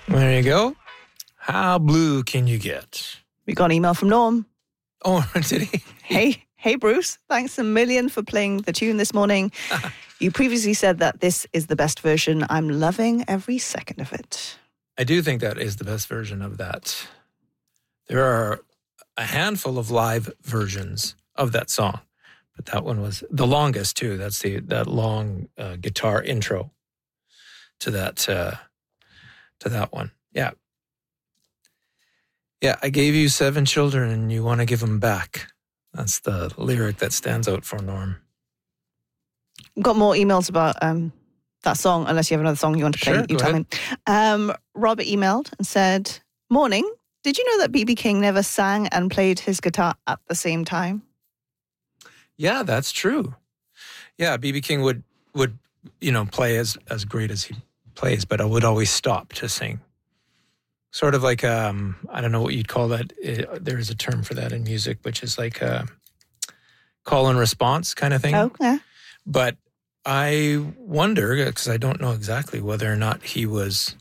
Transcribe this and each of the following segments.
There you go. How blue can you get? We got an email from Norm. Oh, did he? Hey, Bruce. Thanks a million for playing the tune this morning. You previously said that this is the best version. I'm loving every second of it. I do think that is the best version of that. There are a handful of live versions of that song, but that one was the longest too. That's that long guitar intro to that one. Yeah. Yeah, I gave you 7 children and you want to give them back. That's the lyric that stands out for Norm. Got more emails about that song, unless you have another song you want to play. Sure, you tell me. Robert emailed and said, "Morning. Did you know that B.B. King never sang and played his guitar at the same time?" Yeah, that's true. Yeah, B.B. King would play as great as he plays, but I would always stop to sing. Sort of like, I don't know what you'd call that. There is a term for that in music, which is like a call and response kind of thing. Oh, yeah. But I wonder, because I don't know exactly whether or not he was,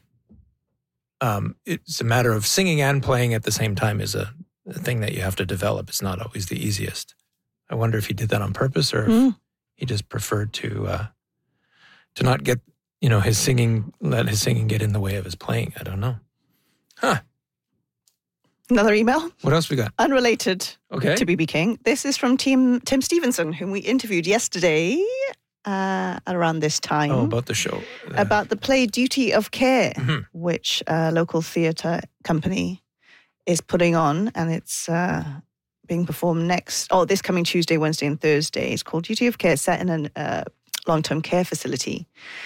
it's a matter of singing and playing at the same time is a thing that you have to develop. It's not always the easiest. I wonder if he did that on purpose or if he just preferred to not get, his singing, let his singing get in the way of his playing. I don't know. Huh. Another email. What else we got? Unrelated to B.B. King. This is from Tim Stevenson, whom we interviewed yesterday at around this time. Oh, about the show. About the play Duty of Care, which a local theatre company is putting on, and it's being performed this coming Tuesday, Wednesday and Thursday. It's called Duty of Care, set in a long-term care facility.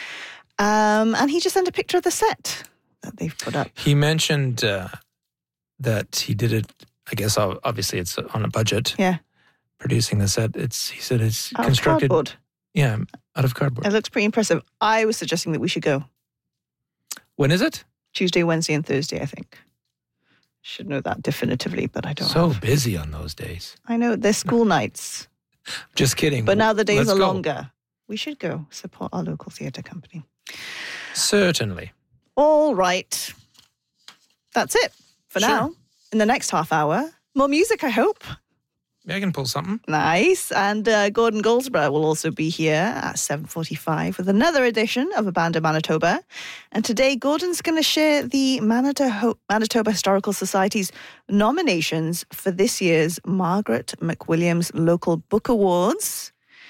And he just sent a picture of the set that they've put up. He mentioned that he did it, I guess, obviously it's on a budget. Yeah. Producing the set. He said it's out constructed. Of cardboard. Yeah, out of cardboard. It looks pretty impressive. I was suggesting that we should go. When is it? Tuesday, Wednesday and Thursday, I think. Should know that definitively, but I don't So busy on those days. I know, they're school nights. Just kidding. But now the days are go. longer. We should go support our local theatre company. Certainly. All right. That's it for now. In the next half hour, more music, I hope. Yeah, I can pull something. Nice. And Gordon Goldsborough will also be here at 7:45 with another edition of A Band of Manitoba. And today, Gordon's going to share the Manitoba Historical Society's nominations for this year's Margaret McWilliams Local Book Awards.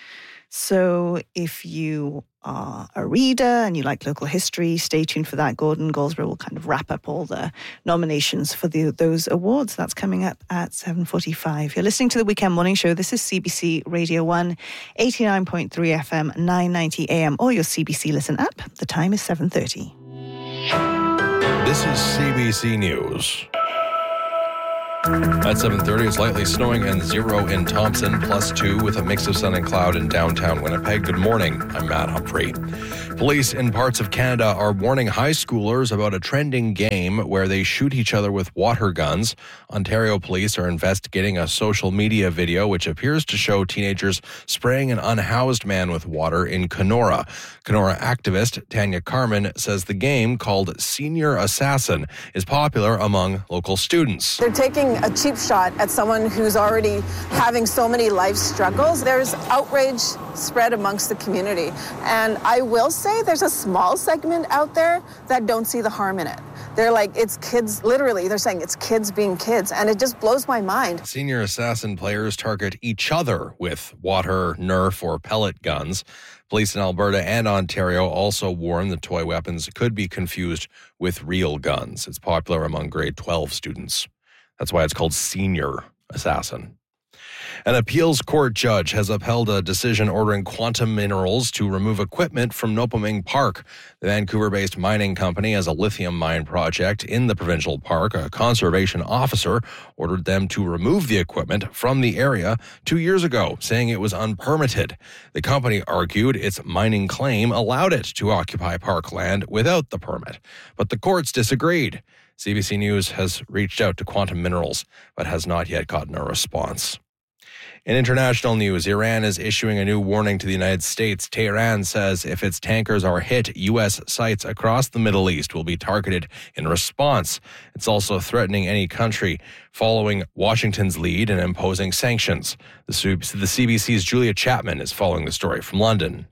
So if you are a reader and you like local history, stay tuned for that. Gordon Goldsborough will kind of wrap up all the nominations for those awards. That's coming up at 7:45. You're listening to the Weekend Morning Show. This is CBC Radio 1, 89.3 FM, 990 AM, or your CBC Listen app. The time is 7:30. This is CBC News. At 7:30, it's lightly snowing and 0 in Thompson, +2 with a mix of sun and cloud in downtown Winnipeg. Good morning. I'm Matt Humphrey. Police in parts of Canada are warning high schoolers about a trending game where they shoot each other with water guns. Ontario police are investigating a social media video which appears to show teenagers spraying an unhoused man with water in Kenora. Kenora activist Tanya Carmen says the game, called Senior Assassin, is popular among local students. They're taking a cheap shot at someone who's already having so many life struggles. There's outrage spread amongst the community. And I will say there's a small segment out there that don't see the harm in it. They're like, it's kids, literally, they're saying it's kids being kids. And it just blows my mind. Senior Assassin players target each other with water, Nerf, or pellet guns. Police in Alberta and Ontario also warn the toy weapons could be confused with real guns. It's popular among grade 12 students. That's why it's called Senior Assassin. An appeals court judge has upheld a decision ordering Quantum Minerals to remove equipment from Nopaming Park. The Vancouver-based mining company has a lithium mine project in the provincial park. A conservation officer ordered them to remove the equipment from the area 2 years ago, saying it was unpermitted. The company argued its mining claim allowed it to occupy parkland without the permit, but the courts disagreed. CBC News has reached out to Quantum Minerals, but has not yet gotten a response. In international news, Iran is issuing a new warning to the United States. Tehran says if its tankers are hit, U.S. sites across the Middle East will be targeted in response. It's also threatening any country following Washington's lead in imposing sanctions. The CBC's Julia Chapman is following the story from London.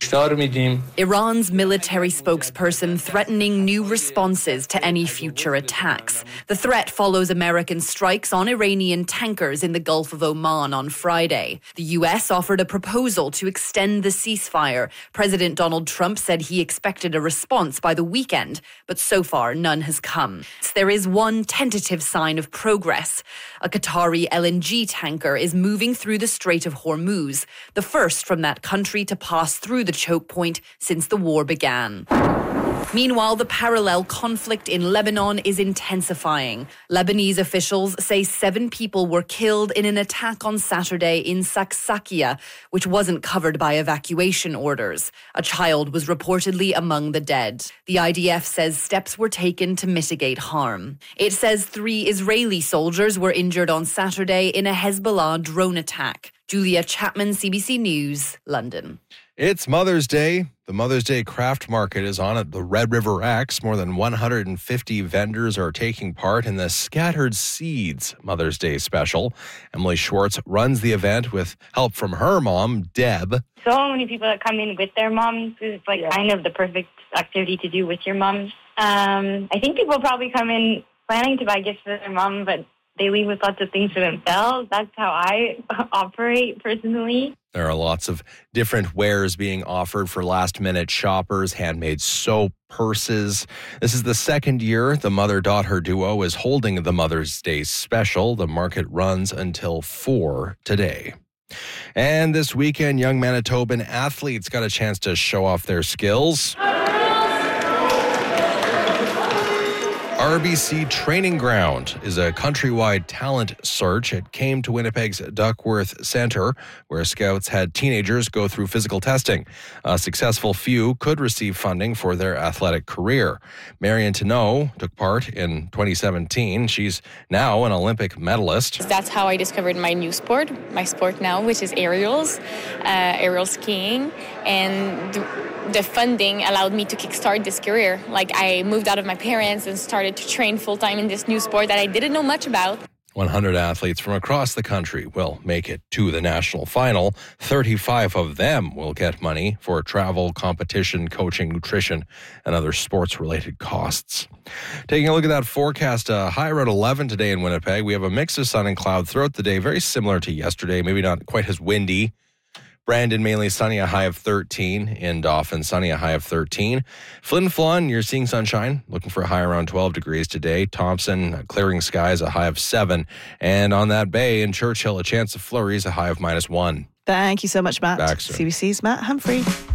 Iran's military spokesperson threatening new responses to any future attacks. The threat follows American strikes on Iranian tankers in the Gulf of Oman on Friday. The U.S. offered a proposal to extend the ceasefire. President Donald Trump said he expected a response by the weekend, but so far none has come. There is one tentative sign of progress. A Qatari LNG tanker is moving through the Strait of Hormuz, the first from that country to pass through the choke point since the war began. Meanwhile, the parallel conflict in Lebanon is intensifying. Lebanese officials say 7 people were killed in an attack on Saturday in Saksakia, which wasn't covered by evacuation orders. A child was reportedly among the dead. The IDF says steps were taken to mitigate harm. It says 3 Israeli soldiers were injured on Saturday in a Hezbollah drone attack. Julia Chapman, CBC News, London. It's Mother's Day. The Mother's Day craft market is on at the Red River X. More than 150 vendors are taking part in the Scattered Seeds Mother's Day special. Emily Schwartz runs the event with help from her mom, Deb. So many people that come in with their moms. It's kind of the perfect activity to do with your moms. I think people probably come in planning to buy gifts for their mom, but they leave with lots of things for themselves. That's how I operate personally. There are lots of different wares being offered for last-minute shoppers, handmade soap, purses. This is the second year the mother-daughter duo is holding the Mother's Day special. The market runs until 4 today. And this weekend, young Manitoban athletes got a chance to show off their skills. RBC Training Ground is a countrywide talent search. It came to Winnipeg's Duckworth Centre, where scouts had teenagers go through physical testing. A successful few could receive funding for their athletic career. Marion Tino took part in 2017. She's now an Olympic medalist. That's how I discovered my new sport, my sport now, which is aerial skiing. And the funding allowed me to kickstart this career. I moved out of my parents and started to train full-time in this new sport that I didn't know much about. 100 athletes from across the country will make it to the national final. 35 of them will get money for travel, competition, coaching, nutrition, and other sports-related costs. Taking a look at that forecast, high around 11 today in Winnipeg. We have a mix of sun and cloud throughout the day, very similar to yesterday, maybe not quite as windy. Brandon, mainly sunny, a high of 13. In Dauphin, sunny, a high of 13. Flin Flon, you're seeing sunshine, looking for a high around 12 degrees today. Thompson, clearing skies, a high of 7. And on that bay in Churchill, a chance of flurries, a high of -1. Thank you so much, Matt. Back soon. CBC's Matt Humphrey.